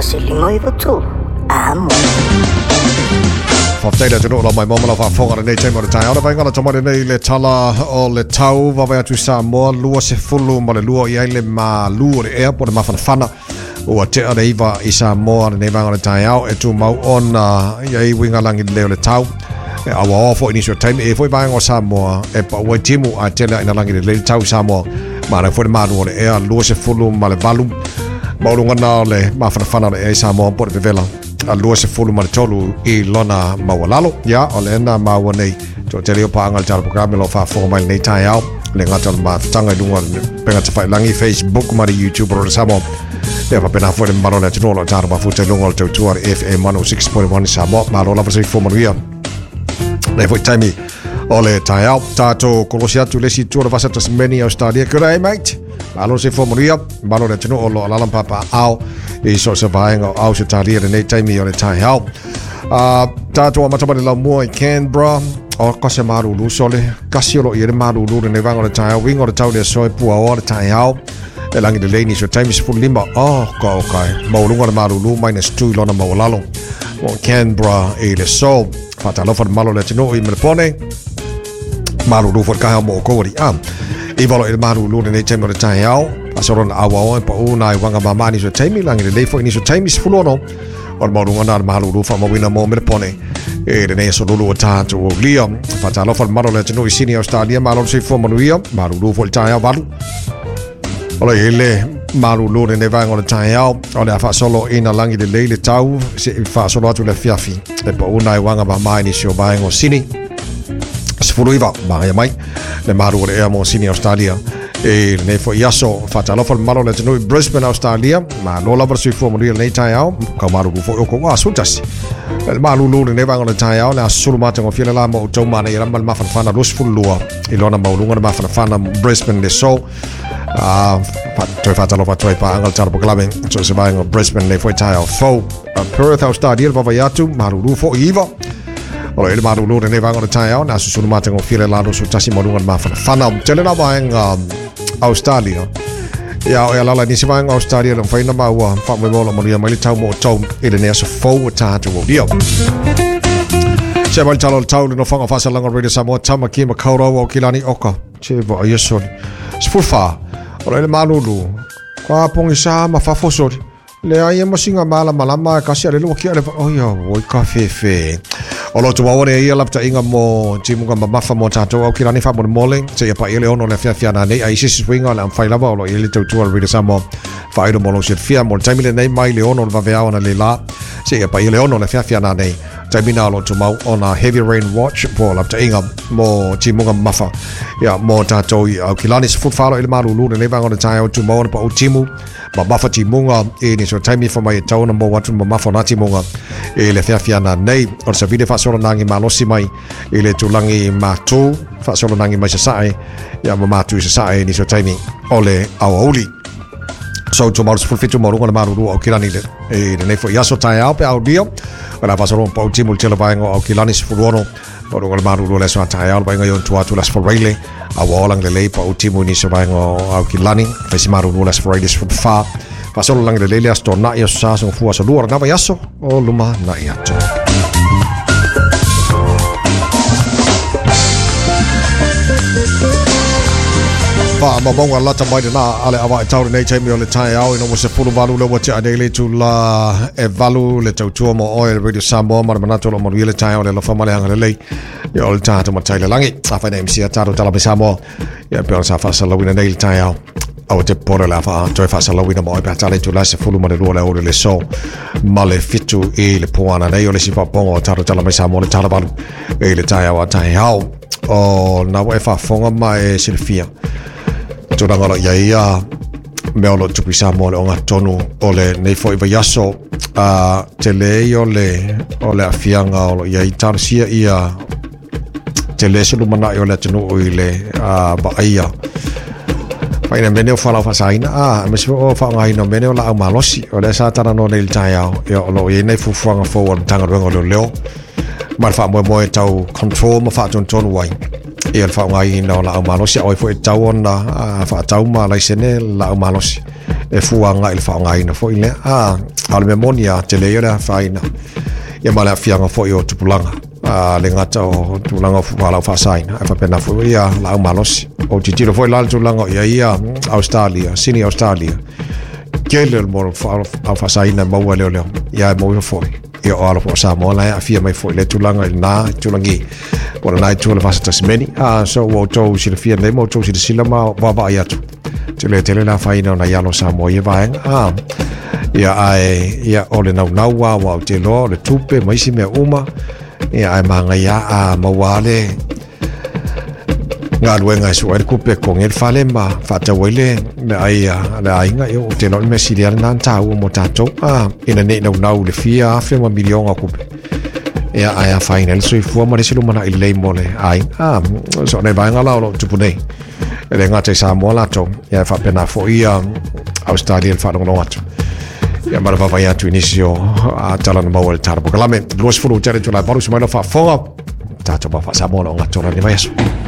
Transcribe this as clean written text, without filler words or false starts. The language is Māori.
Silingoy Vatu. Amo. Whafteira te rola mai mamala whawhongara nei teimara tai. Ora vai ngana tamare nei le tala o le tau wawe atu Samoa. Lua se fulu ma le lua i aile ma lua le ea po le mawhanawhana. Ua te ara iwa i Samoa nei vangana tai au. E tu mau ona i ai winga langi leo le tau. E awa ofo inisio taimi e fwoi vanga o Samoa. E pa ua timu a tela ina langi le tau Samoa. Ma na fwoi maru o le ea. Lua se fulu ma le valu. Maurunga na le mawhanawhana le ea i Samoa po le vevela. A lua se fulu mara tolu i lona mawalalo. Ia, o le ena maua nei. To te leo pa angal tala programe lo wha fonga mai nei tai au. Le ngata ma tanga i dunga penga te whai langi Facebook mari YouTube ro le Samoa. Le pa pena fwere maro le atinolo tala ma fute lunga le tautua FM 106.1 Samoa. Maro lava se fo manuia. Le fwoi taimi o le tai au. Tato kolosi atu lesi tua le vasa Tasmania Australia. Kia rai mate. Malo se fo manuia. Maro le atinolo lo alalam papa au. I so se vaenga au se taria le nei taimi o le tai hau. Tātua matamari lau mua i Canberra, o kase maru lusole, kasi olo i ere maru lure nei vanga o le tai hau, wingo le tau le soe pua o le tai hau, e langi le leini so taimi se lima, ka o kai, maulunga le maru lu, maina stui lona mawalalo, o Canberra i le so, fata lofa le malo le tino i Melpone, maru lu fo le kahau mo o kowari, i valo i le maru lure nei taimi o le tai hau, asorona awa o pa una i wanga mamani so taimi langi le leifo ini so taimi sfulono o maurunga na malu rufa mawina mo Melpone e le nei so lulu o tātu o lia fatalo fa maro le tino i sini Australia malo se fo manuia malu rufa le taia valu o le hele malu lure ne vanga le taia o le fa solo ina langi le leile tau se fa solo atu le fiafi e pa una i wanga mamani so vaengo sini sfuluiva mai le maru le mo sini Australia e ne fo yaso fatalo fo malo le tino Brisbane Australia ma no la versi fo mo nei tai au ka maru fo o ko asu tasi el malu lu ne vanga le tai au la sulu mata ngo fiela la mo to mana era mal mafan fana los fulua i lona maulunga ma fana Brisbane le so fatalo fa toi pa angal tar proclame so se vai ngo Brisbane le fo tai au fo Perth Australia va yatu maru fo iva o le maru lu ne vanga le tai au na sulu mata ngo fiela la los tasi maulunga ma fana tele na va Australia. Ya o la ni siwang Australia lo faina ma wa fa me mo mo mai tau mo tau i le ne so fo ta to dio. Se mal talo tau no fanga fa salanga radio Samoa tama ki ma kauro o kilani oka. Che va yeso. Sfufa. O le malulu. Kwa pongi sa ma fa fosori. Le ai mo singa mala malama ka sia le lo ki ale o yo o ka fe. O lo tu wawane ia lapta inga mo timunga mafa mo tato au kilani fa mo mole se ia pa ile ono le fia na nei ai sisi swinga le fai lava o lo ile tu tu rida samo fa ilo mo lo se fia mo taimi le nei mai le ono va vea ona le la se ia pa ile ono le fia na nei taimi na lo tu mau ona heavy rain watch po lapta inga mo timunga mafa ia mo tato au kilani se fut falo ile maru lu nei va ona tai au tu mo pa o timu ma mafa timunga e ni so taimi fa mai tauna mo watu mo mafa na timunga e le fia na nei o se vide fa solo nangi malosi mai ile tulangi matu fa solo nangi mai sai ya matu sai ni so taimi ole auli so to mars fulfitu morunga na maru o kilani le e ne fo yaso tai au pe audio ona fa solo po timul tele vaengo o kilani sfurono morunga na maru le so tai au vaengo yon tuatu las for raile awalang le po timu ni so vaengo au kilani fa si maru las for raile fa fa solo lang le le asto na yo sa so fu aso luar na va yaso o luma na yato fa ma bonga lata mai na ale awa tau nei taimi o le tai au ino mo se fulu valu le wati adele tu la e valu le tau tua mo oil radio Samoa ma manato lo mo le tai au le fa male hanga le yo le tata ma tai le langi fa fa nei sia tatu tala Samoa ya pe sa fa sa lo wina nei tai au au te pore la fa toi fa sa lo wina mo pe tale tu la se fulu ma le o le so male fitu e le poana nei o le si fa pongo tatu tala Samoa le tala valu e le tai au o na wa fa fonga mai Silvia tōna ngara ia mea lo tupi Samoa le onga tonu o le nei fo iwa yaso te lei o le afianga o lo ia i tarsia ia te le selu mana i o le tenu o i le baaia paina mene o whalau whasaina me se o whaangaina mene o la au malosi o le sa tana no nei tai au ia o lo i nei fufuanga fo o tanga ruenga leo man fa mo tau control ma fa ton wai e fa ngai no la ma lo si oi fo tau ona fa tau ma la sene la ma lo si e fuanga il fa ngai no fo ile al memoria te le era fa ina ia mala fianga fo yo tupulanga le ngata o tupulanga fo la fa saina fa pena fo ia la ma lo si o titiro fo la tupulanga ia Australia sini Australia kele mo fa saina mo wale ia mo fo ia o ala fo sa mo la afia mai fo le tulanga na tulangi ora nai tula fa Tasmania so wo to si le fia le mo to si sila ma va ia tu tele la fa ina na ia lo sa mo ia va ia ai ia ole na wa te lo le tupe mai si me uma ia ai manga ia ma wale nga luenga su er kupe con el fale ma fa te wele ai nga yo te no me si dia nan ta mo tanto ina ne na le fia fe ma milion a kupe ia ai final so fu ma le mana ile mole ai so ne ba nga la lo tu pune le nga te sa mo la to ia fa pena fo ia Australia fa no atu ia mara va ia tu inicio a tala no mo el tarbo kalame los fulu tere tu la paru su ma fa fo ta to ba fa sa mo lo nga to la ni vai